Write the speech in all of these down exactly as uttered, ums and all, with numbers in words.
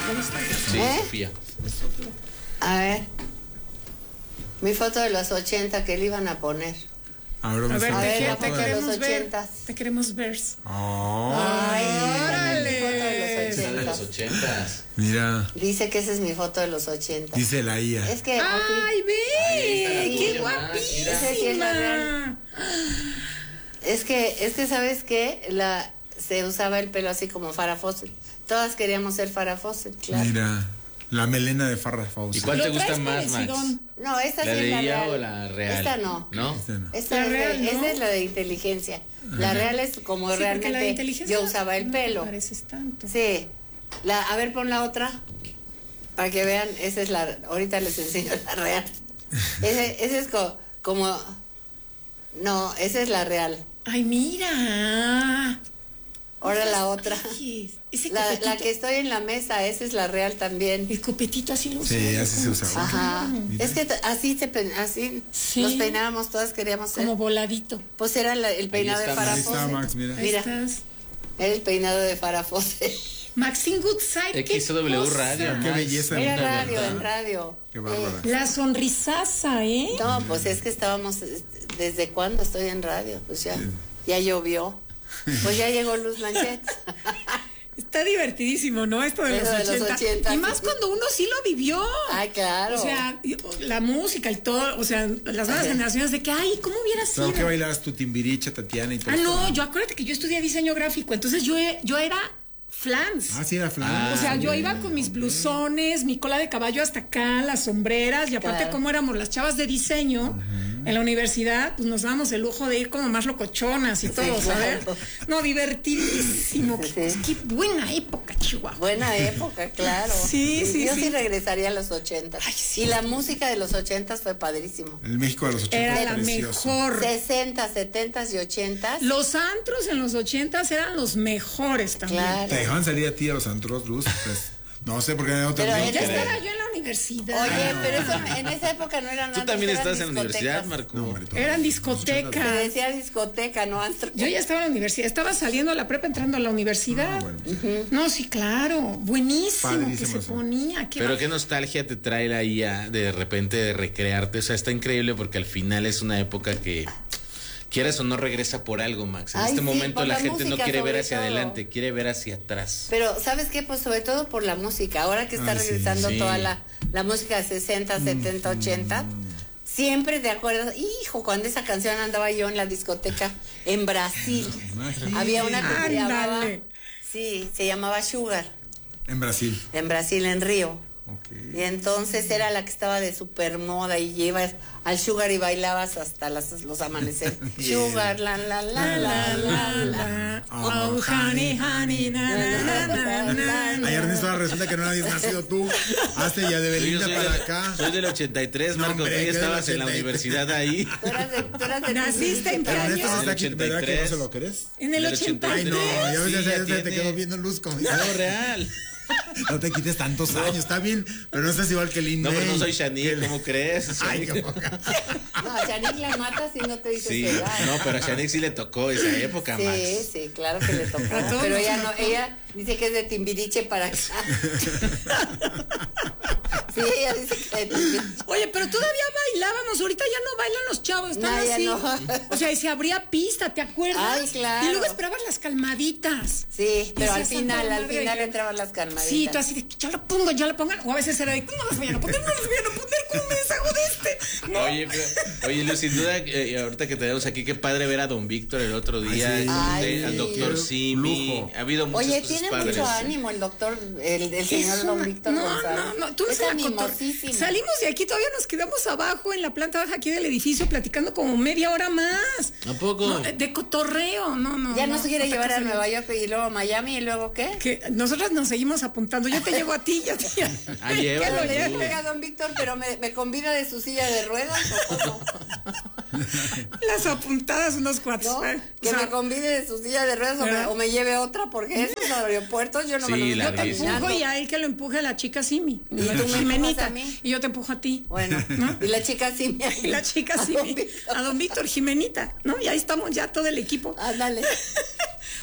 Sí, ¿Eh? Sofía. A ver. Mi foto de los ochenta que le iban a poner. A ver, A ver, A te, ver, que- la te foto de queremos los ver. ochentas. Te queremos ver. Ay, órale. mi foto de los Esa de los ochentas. ochentas. Mira, Dice que esa es mi foto de los ochentas. dice la I A. Es que ¡Ay, así, ve! Ahí está la ¡Qué tuya, guapísima! Esa sí es la real. es que, es que sabes qué, la se usaba el pelo así como Farrah Fawcett. Todas queríamos ser Farrah Fawcett, claro. Mira, la melena de Farrah Fawcett. ¿Y cuál Lo te gusta traes más, Max? parecidón. No, esta ¿La sí es de la I A real. o la real? Esta no. ¿No? Esta no. Esta, La es, real, de- ¿no? esa es la de inteligencia. La real es como Sí, porque la de realmente inteligencia yo usaba el no te pelo. pareces tanto. Sí. La, a ver, pon la otra. Para que vean, esa es la. Ahorita les enseño la real. Ese, ese es co- como. No, esa es la real. ¡Ay, mira! Ahora la otra. Ay, ese La, copetito. la que estoy en la mesa, esa es la real también. El copetito así lo Sí, usaba. así se usaba. Ajá. Mira. Es que t- así te pe- así Sí. nos peinábamos, todas queríamos ser. Como voladito. Pues era la- el peinado de está, Farrah Ahí está, Fawcett. Max, mira. Ahí Mira. estás. Era el peinado de Farrah Fawcett. Maxine Goodside. X W Radio, Qué Max. belleza. Era Mira, radio, ¿verdad? en radio. Qué bárbara. La sonrisaza, ¿eh? No, pues es que estábamos, eh, ¿desde cuándo estoy en radio? Pues ya, ya llovió. Pues ya llegó Luz Blanchet. Está divertidísimo, ¿no? Esto de, Eso los, de los ochenta. ochenta, Y más sí. cuando uno sí lo vivió. Ay, claro. O sea, y- la música y todo, o sea, las nuevas generaciones de que, ay, ¿cómo hubiera sido? ¿Sabes que bailabas tu Timbiriche, Tatiana y todo Ah, esto? no, yo acuérdate que yo estudié diseño gráfico, entonces yo, yo era flans. Ah, sí, era flan. Ah, O sea, yo bien, iba con mis blusones, mi cola de caballo hasta acá, las sombreras, y aparte Claro. como éramos las chavas de diseño en la universidad, pues nos dábamos el lujo de ir como más locochonas y todo, claro. ¿sabes? No, divertidísimo. Sí, Qué, sí. qué buena época, Chihuahua. Buena época, claro. Sí, sí, Yo sí, sí. regresaría a los ochentas. Ay, sí. Y la música de los ochentas fue padrísimo. El México de los ochenta. Era la precioso. mejor. Sesentas, setentas y ochentas. Los antros en los ochentas eran los mejores también. Claro. ¿Te dejaban salir a ti a los antros, Luz? Pues, no sé, porque no Pero también. Ya era- estaba yo en la universidad. Oye, pero eso, en esa época no eran Tú antros, también eran estás en la universidad, discotecas. Marco. No, hombre, todo. Eran Se discotecas. decía discoteca, no antro. Yo ya estaba en la universidad, estaba saliendo a la prepa, entrando a la universidad. Ah, bueno, pues, No, sí, claro, buenísimo que Padrísimo se eso. ponía. Qué Pero va- qué nostalgia te trae la I A de repente de recrearte. O sea, está increíble porque al final es una época que, quieras o no, regresa por algo, Max. En Ay, este sí, momento por la, la gente no música, quiere ver sobre hacia todo. adelante, quiere ver hacia atrás. Pero, ¿sabes qué? Pues sobre todo por la música. Ahora que está Ah, sí, regresando sí. toda la, la música de sesenta, setenta, ochenta, siempre te acuerdas. Hijo, cuando esa canción andaba yo en la discoteca en Brasil. Imagínate. Había una que se llamaba. Ándale. Sí, se llamaba Sugar. en Brasil. En Brasil, en Río. Ok. Y entonces era la que estaba de super moda y ibas al Sugar y bailabas hasta las, los amaneceres. Sugar, la, la, la, la, la, la. Oh, honey, honey, na, na, na, na, na. Ay, Ernesto, ahora resulta que no habías nacido tú. Hazte ya de Yo Belinda soy, para del, acá. soy del ochenta y tres, No, Marco. Tú hombre, ya que del estabas en la ochenta y tres. universidad ahí. Tú eras de, tú eras de Naciste en qué Pero año? Ernesto está aquí, Del ¿verdad que no ochenta y tres. se lo crees? En el Del ochenta y Ay, tres. no, ya ves, Sí, ya, ya ya te tiene. quedó viendo luz como. No, real. No te quites tantos años, está bien, pero no estás igual que el I N E. No, pero no soy Shanique, Que- ¿cómo crees? Ay, qué poca. No, a Shanique la matas y no te dices Sí, edad. no, pero a Shanique sí le tocó esa época, Sí, Max. sí, claro que le tocó. A todos Pero nos ella no, tocó. ella dice que es de Timbiriche para acá. Sí, ella dice que de Timbiriche. Oye, pero todavía bailábamos, ahorita ya no bailan los chavos, están No, ya así. no. O sea, y se abría pista, ¿te acuerdas? Ay, claro. Y luego esperabas las calmaditas. Sí, pero al Decías, final, "Santa al madre, final que-". entraban las calmaditas. Sí, tú así de, ya la pongo, ya la pongan. O a veces era de, no las vayan a poner, no las vayan a poner, ¿cómo me deshago de este? No. Oye, pero, oye, Luz, sin duda, eh, ahorita que tenemos aquí, qué padre ver a Don Víctor el otro día, Ay, sí. Ay, de- al sí. doctor Qué Simi. lujo. Ha habido muchas Oye, cosas tiene padres. mucho ánimo el doctor, el, el señor Es Don una- Víctor no, González. no, no, tú no es se la cotor- animosísimo. Salimos de aquí, todavía nos quedamos abajo en la planta baja aquí del edificio platicando como media hora más. ¿A poco? No, de cotorreo, no, no. Ya no se quiere otra llevar a cosa Nueva York y luego a Miami y luego ¿qué? Que nosotras nos seguimos apuntando. Yo te llevo a ti, ya te Ah, llévalo, que lo Le lleve. dije a Don Víctor, pero me, me convida de su silla de ruedas o cómo? Las apuntadas, unos cuates. ¿No? ¿eh? Que O sea, me convide de su silla de ruedas o me, ¿verdad? o me lleve otra, porque esos aeropuertos yo no Sí, me los la estoy risa. caminando. empujo y a él que lo empuje a la chica Simi. Y tú me Jimenita. empujas a mí. Y yo te empujo a ti. Bueno, y la chica sí me Y la chica a Simi. Don Víctor. A don Víctor Jimenita, ¿no? Y ahí estamos ya todo el equipo. Ándale.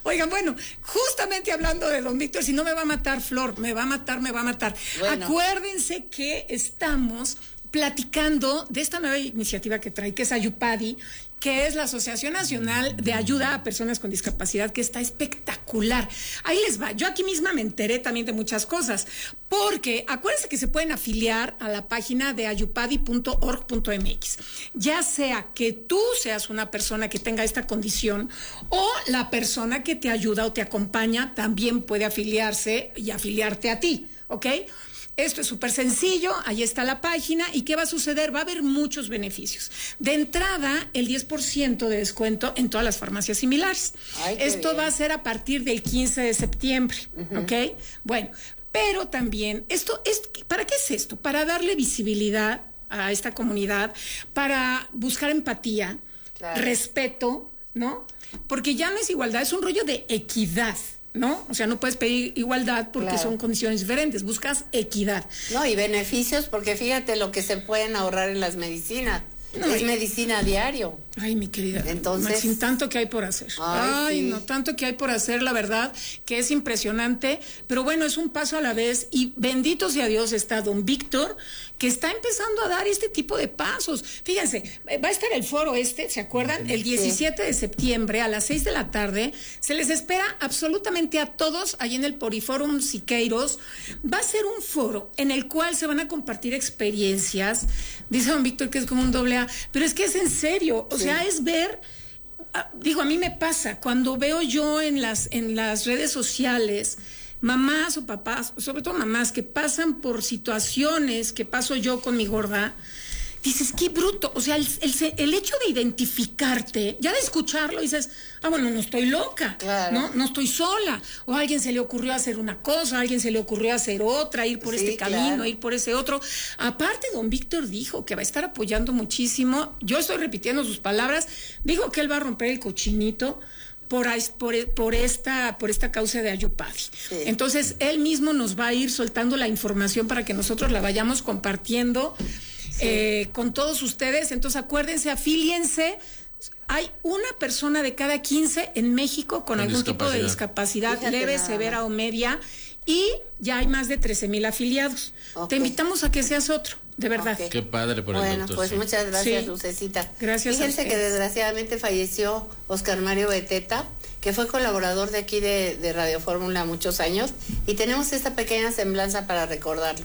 Oigan, bueno, justamente hablando de don Víctor, si no me va a matar Flor, me va a matar, me va a matar. Bueno. Acuérdense que estamos platicando de esta nueva iniciativa que trae, que es Ayupadi, que es la Asociación Nacional de Ayuda a Personas con Discapacidad, que está espectacular. Ahí les va. Yo aquí misma me enteré también de muchas cosas, porque acuérdense que se pueden afiliar a la página de ayupadi punto org punto m x. Ya sea que tú seas una persona que tenga esta condición o la persona que te ayuda o te acompaña también puede afiliarse y afiliarte a ti, ¿ok? Esto es súper sencillo, ahí está la página. ¿Y qué va a suceder? Va a haber muchos beneficios. De entrada, el diez por ciento de descuento en todas las farmacias similares. Ay, esto bien. Va a ser a partir del quince de septiembre, uh-huh. ¿ok? Bueno, pero también, esto es, ¿para qué es esto? Para darle visibilidad a esta comunidad, para buscar empatía, claro. respeto, ¿no? Porque ya no es igualdad, es un rollo de equidad, ¿no? O sea, no puedes pedir igualdad porque claro. son condiciones diferentes, buscas equidad. No, y beneficios, porque fíjate lo que se pueden ahorrar en las medicinas. No, es y... medicina a diario. Ay, mi querida. Entonces, sin tanto que hay por hacer. Ay, Ay sí. no, tanto que hay por hacer, la verdad, que es impresionante. Pero bueno, es un paso a la vez. Y bendito sea Dios está don Víctor, que está empezando a dar este tipo de pasos. Fíjense, va a estar el foro este, ¿se acuerdan? El diecisiete sí. de septiembre a las seis de la tarde. Se les espera absolutamente a todos allí en el Poriforum Siqueiros. Va a ser un foro en el cual se van a compartir experiencias. Dice don Víctor que es como un doble A, pero es que es en serio. O sí. sea, es ver, digo, a mí me pasa, cuando veo yo en las, en las redes sociales mamás o papás, sobre todo mamás, que pasan por situaciones que paso yo con mi gorda, dices, qué bruto. O sea, el, el, el hecho de identificarte, ya de escucharlo, dices, ah, bueno, no estoy loca, claro. ¿no? No estoy sola. O a alguien se le ocurrió hacer una cosa, a alguien se le ocurrió hacer otra, ir por sí, este camino, claro. ir por ese otro. Aparte, don Víctor dijo que va a estar apoyando muchísimo. Yo estoy repitiendo sus palabras. Dijo que él va a romper el cochinito por, por, por, esta, por esta causa de Ayupadi. Sí. Entonces, él mismo nos va a ir soltando la información para que nosotros la vayamos compartiendo sí. eh, con todos ustedes. Entonces, acuérdense, afíliense. Hay una persona de cada quince en México con, con algún tipo de discapacidad Fíjate leve, nada. severa o media, y ya hay más de trece mil afiliados. Okay. Te invitamos a que seas otro, de verdad. Okay. Qué padre por el Bueno, doctor, pues sí. muchas gracias, sí. Lucecita. Gracias. Fíjense que desgraciadamente falleció Oscar Mario Beteta, que fue colaborador de aquí de, de Radio Fórmula muchos años, y tenemos esta pequeña semblanza para recordarlo.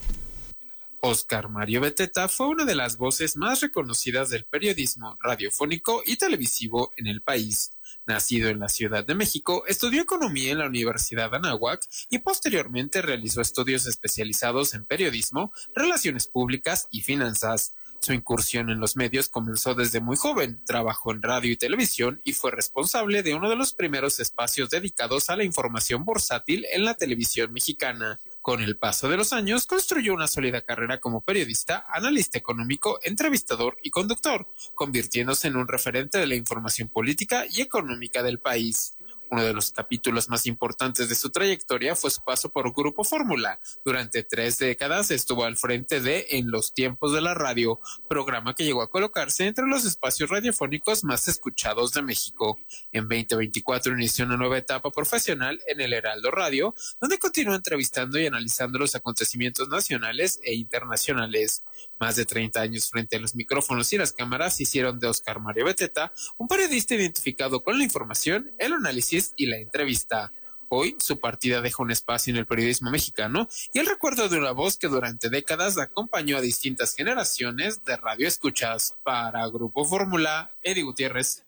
Oscar Mario Beteta fue una de las voces más reconocidas del periodismo radiofónico y televisivo en el país. Nacido en la Ciudad de México, estudió economía en la Universidad de Anáhuac y posteriormente realizó estudios especializados en periodismo, relaciones públicas y finanzas. Su incursión en los medios comenzó desde muy joven, trabajó en radio y televisión y fue responsable de uno de los primeros espacios dedicados a la información bursátil en la televisión mexicana. Con el paso de los años, construyó una sólida carrera como periodista, analista económico, entrevistador y conductor, convirtiéndose en un referente de la información política y económica del país. Uno de los capítulos más importantes de su trayectoria fue su paso por Grupo Fórmula. Durante tres décadas estuvo al frente de En los tiempos de la radio, programa que llegó a colocarse entre los espacios radiofónicos más escuchados de México. En veinte veinticuatro inició una nueva etapa profesional en el Heraldo Radio, donde continuó entrevistando y analizando los acontecimientos nacionales e internacionales. Más de treinta años frente a los micrófonos y las cámaras hicieron de Oscar Mario Beteta un periodista identificado con la información, el análisis y la entrevista. Hoy, su partida deja un espacio en el periodismo mexicano y el recuerdo de una voz que durante décadas acompañó a distintas generaciones de radioescuchas. Para Grupo Fórmula, Eddie Gutiérrez.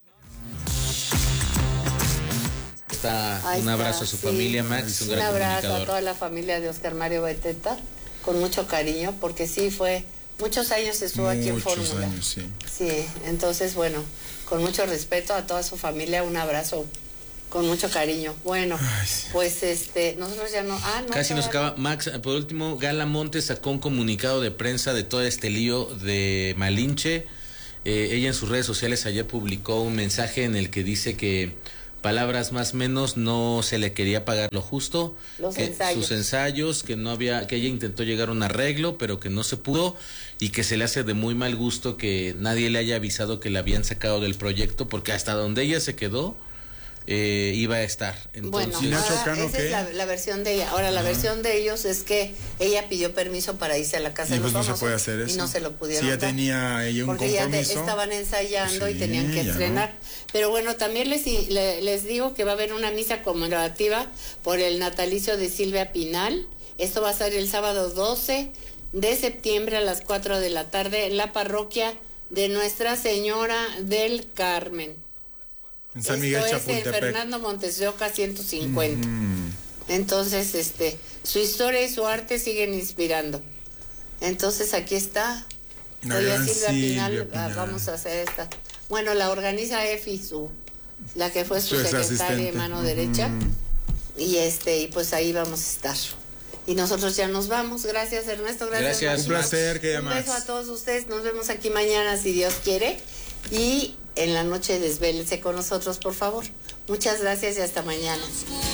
Está, un abrazo a su sí. familia, Max. Un, un gran abrazo a toda la familia de Oscar Mario Beteta, con mucho cariño, porque sí fue, muchos años estuvo muchos aquí en Fórmula. Muchos años, sí. Sí, entonces, bueno, con mucho respeto a toda su familia, un abrazo. Con mucho cariño. Bueno, Ay, sí. pues este, nosotros ya no... Ah, no Casi nos acaba. Max, por último, Gala Montes sacó un comunicado de prensa de todo este lío de Malinche. Eh, ella en sus redes sociales ayer publicó un mensaje en el que dice que, palabras más o menos, no se le quería pagar lo justo. Los que ensayos. Sus ensayos, que no había, que ella intentó llegar a un arreglo, pero que no se pudo, y que se le hace de muy mal gusto que nadie le haya avisado que la habían sacado del proyecto, porque hasta donde ella se quedó, eh, iba a estar. Entonces, bueno, ahora, Cano, esa es la, la versión de ella. Ahora, la uh-huh. versión de ellos es que ella pidió permiso para irse a la casa y de pues los no famosos, se puede hacer eso. Y no se lo pudieron sí, ya dar. tenía ella un porque compromiso. ya te, estaban ensayando sí, y tenían que estrenar. No. Pero bueno, también les, les, les digo que va a haber una misa conmemorativa por el natalicio de Silvia Pinal. Esto va a ser el sábado doce de septiembre a las cuatro de la tarde en la parroquia de Nuestra Señora del Carmen. En San Miguel Esto Chapultepec. Es en Fernando Montes de Oca ciento cincuenta. Mm. Entonces, este, su historia y su arte siguen inspirando. Entonces, aquí está. Soy a Silvia Pinal, Silvia Pinal. Vamos a hacer esta. Bueno, la organiza Efi, su, la que fue su, su secretaria de mano mm. derecha. Y este, y pues ahí vamos a estar. Y nosotros ya nos vamos. Gracias, Ernesto. Gracias. Gracias. Un placer que Un beso a todos ustedes. Nos vemos aquí mañana, si Dios quiere. Y en la noche desvélense con nosotros, por favor. Muchas gracias y hasta mañana.